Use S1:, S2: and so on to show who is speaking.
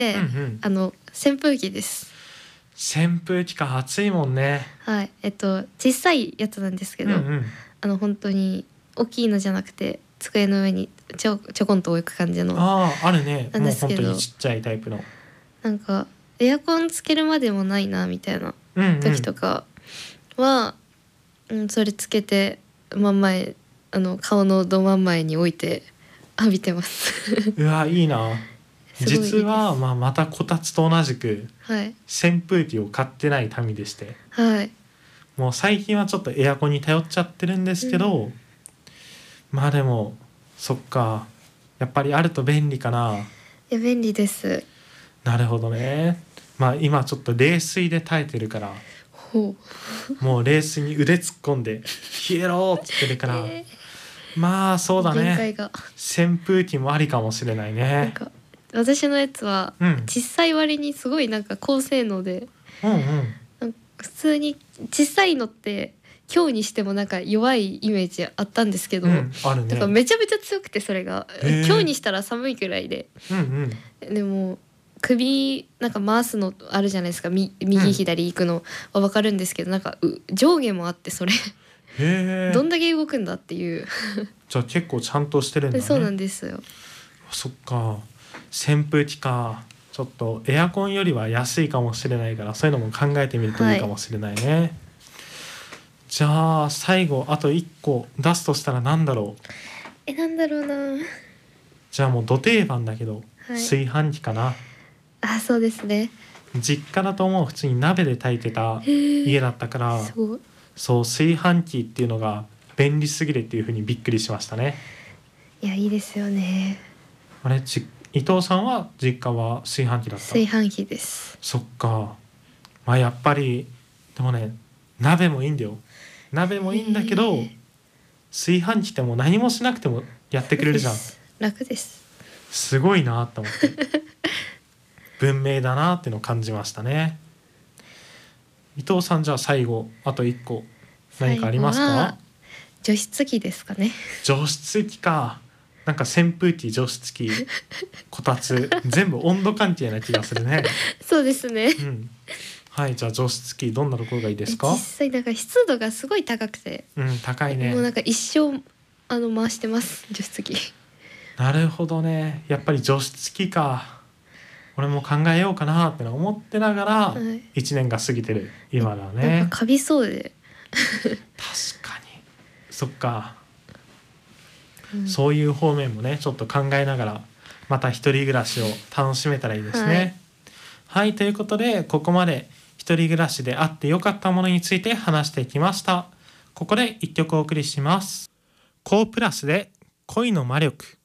S1: うんうん、
S2: 扇風機です。
S1: 扇風機か、暑いもんね。
S2: はい、小さいやつなんですけど、
S1: うんうん、
S2: 本当に大きいのじゃなくて机の上にちょこんと置く感じの
S1: あるね。
S2: なん
S1: もう
S2: ですけど、
S1: 本当にちっちゃいタイプの。
S2: なんかエアコンつけるまでもないなみたいな
S1: うんうん、
S2: 時とかは、それつけて真ん前顔のど真ん前に置いて浴びてます
S1: うわいいな。
S2: すごいいいです。
S1: 実は、またこたつと同じく
S2: はい
S1: 扇風機を買ってない民でして、
S2: はい、
S1: もう最近はちょっとエアコンに頼っちゃってるんですけど、でもそっか、やっぱりあると便利かな。
S2: いや便利です。
S1: なるほどね。今ちょっと冷水で耐えてるから、
S2: ほ
S1: もう冷水に腕突っ込んで冷えろっつってるか
S2: う、
S1: ら、そうだね。
S2: 限界が。
S1: 扇風機もありかもしれないね。
S2: なんか私のやつは
S1: うん
S2: 小さい割にすごいなんか高性能で、
S1: うんうん、
S2: なんか普通に小さいのって強にしてもなんか弱いイメージあったんですけど、
S1: あるね。
S2: だからめちゃめちゃ強くて、それが強にしたら寒いくらいで、
S1: うん
S2: でも首なんか回すのあるじゃないですか、右左行くのは分かるんですけど、なんか上下もあって、それどんだけ動くんだっていう
S1: じゃあ結構ちゃんとしてるんだね。
S2: そうなんですよ。
S1: そっか、扇風機か。ちょっとエアコンよりは安いかもしれないから、そういうのも考えてみるといいかもしれないね、はい、じゃあ最後あと1個出すとしたら何だろう。
S2: なんだろうな。
S1: じゃあもうど定番だけど、
S2: はい、
S1: 炊飯器かな。
S2: そうですね。
S1: 実家だともう普通に鍋で炊いてた家だったから、そう炊飯器っていうのが便利すぎるっていう風にびっくりしましたね。
S2: いやいいですよね。
S1: あれ、伊藤さんは実家は炊飯器だった？
S2: 炊飯器です。
S1: そっか。やっぱりでもね、鍋もいいんだよ。鍋もいいんだけど、炊飯器ってもう何もしなくてもやってくれるじゃん。
S2: 楽です。
S1: すごいなと思って文明だなっていうのを感じましたね。伊藤さん、じゃあ最後あと1個何かありますか？
S2: 除湿機ですかね。
S1: 除湿機か。なんか扇風機、除湿機、こたつ全部温度関係な気がするね
S2: そうですね、
S1: はい、じゃあ除湿機どんなところがいいですか？
S2: 実際なんか湿度がすごい高くて、
S1: 高いね。
S2: もうなんか一生回してます、除湿機。
S1: なるほどね。やっぱり除湿機か。俺も考えようかなって思ってながら1年が過ぎてる今だね。
S2: なんかカビそうで
S1: 確かにそっか、そういう方面もねちょっと考えながらまた一人暮らしを楽しめたらいいですね。はい、ということでここまで一人暮らしであってよかったものについて話してきました。ここで一曲お送りします。コープラスで恋の魔力。